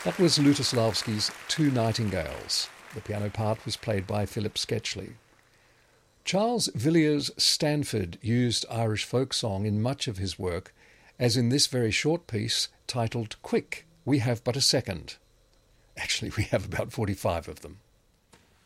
That was Lutosławski's Two Nightingales. The piano part was played by Philip Sketchley. Charles Villiers Stanford used Irish folk song in much of his work, as in this very short piece titled Quick, We Have But a Second. Actually, we have about 45 of them.